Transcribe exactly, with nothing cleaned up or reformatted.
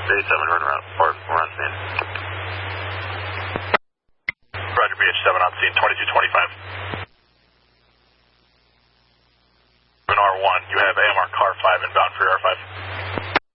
eighty-seven, run around, or we're on scene. Roger, B H seven on scene, twenty-two twenty-five. In R one, you have A M R car five inbound for R five.